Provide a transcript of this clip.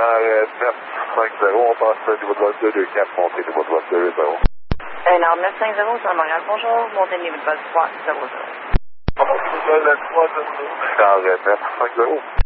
950, on passe au niveau de l'os 224, montez au niveau de l'os 220. Alors 950 sur Montréal, bonjour, montez niveau de base 300. 950.